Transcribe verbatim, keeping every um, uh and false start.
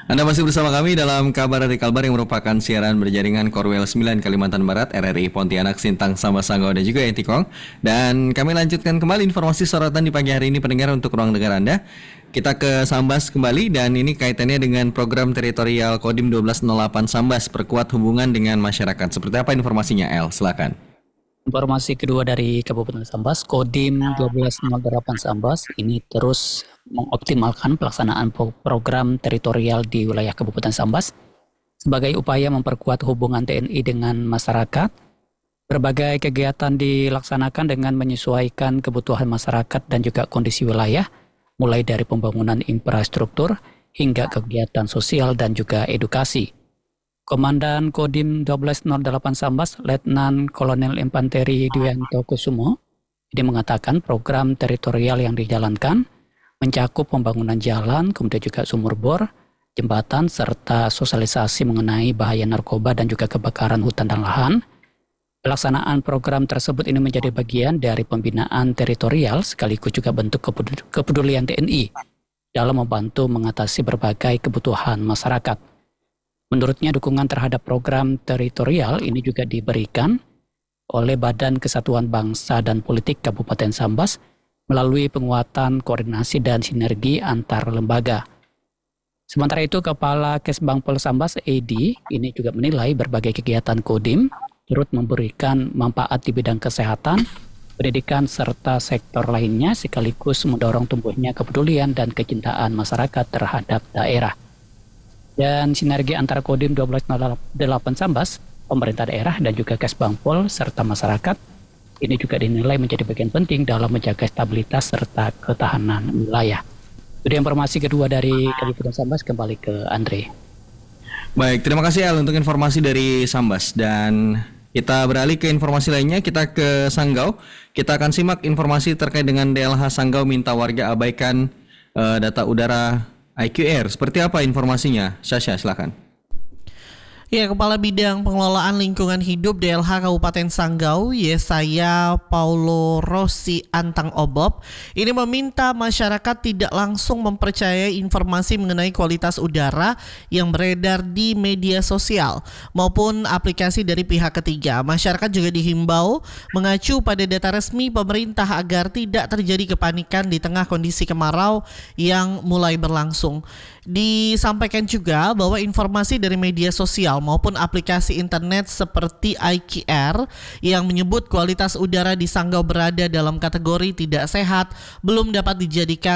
Anda masih bersama kami dalam Kabar dari Kalbar yang merupakan siaran berjaringan Korwil sembilan Kalimantan Barat, R R I Pontianak, Sintang, Sambas, Sanggau, dan juga Entikong. Dan kami lanjutkan kembali informasi sorotan di pagi hari ini pendengar untuk ruang dengar Anda. Kita ke Sambas kembali dan ini kaitannya dengan program teritorial Kodim dua belas nol delapan Sambas, perkuat hubungan dengan masyarakat. Seperti apa informasinya, El? Silakan. Informasi kedua dari Kabupaten Sambas, Kodim dua belas nol delapan Sambas ini terus mengoptimalkan pelaksanaan program teritorial di wilayah Kabupaten Sambas sebagai upaya memperkuat hubungan T N I dengan masyarakat. Berbagai kegiatan dilaksanakan dengan menyesuaikan kebutuhan masyarakat dan juga kondisi wilayah, mulai dari pembangunan infrastruktur hingga kegiatan sosial dan juga edukasi. Komandan Kodim dua belas nol delapan Sambas, Letnan Kolonel Infanteri Dwianto Kusumo, ini mengatakan program teritorial yang dijalankan mencakup pembangunan jalan, kemudian juga sumur bor, jembatan, serta sosialisasi mengenai bahaya narkoba dan juga kebakaran hutan dan lahan. Pelaksanaan program tersebut ini menjadi bagian dari pembinaan teritorial sekaligus juga bentuk kepedulian T N I dalam membantu mengatasi berbagai kebutuhan masyarakat. Menurutnya dukungan terhadap program teritorial ini juga diberikan oleh Badan Kesatuan Bangsa dan Politik Kabupaten Sambas melalui penguatan koordinasi dan sinergi antar lembaga. Sementara itu, Kepala Kesbangpol Sambas, Edi, ini juga menilai berbagai kegiatan Kodim turut memberikan manfaat di bidang kesehatan, pendidikan, serta sektor lainnya sekaligus mendorong tumbuhnya kepedulian dan kecintaan masyarakat terhadap daerah. Dan sinergi antara Kodim dua belas nol delapan Sambas, pemerintah daerah dan juga Kesbangpol serta masyarakat ini juga dinilai menjadi bagian penting dalam menjaga stabilitas serta ketahanan wilayah. Itu informasi kedua dari Kabupaten Sambas, kembali ke Andre. Baik, terima kasih Al untuk informasi dari Sambas, dan kita beralih ke informasi lainnya. Kita ke Sanggau. Kita akan simak informasi terkait dengan D L H Sanggau minta warga abaikan uh, data udara I Q R. Seperti apa informasinya? Sasha, silakan. Ya, Kepala Bidang Pengelolaan Lingkungan Hidup D L H Kabupaten Sanggau, Yesaya Paulo Rossi Antang Obob, ini meminta masyarakat tidak langsung mempercayai informasi mengenai kualitas udara yang beredar di media sosial maupun aplikasi dari pihak ketiga. Masyarakat juga dihimbau mengacu pada data resmi pemerintah agar tidak terjadi kepanikan di tengah kondisi kemarau yang mulai berlangsung. Disampaikan juga bahwa informasi dari media sosial maupun aplikasi internet seperti I Q R yang menyebut kualitas udara di Sanggau berada dalam kategori tidak sehat belum dapat dijadikan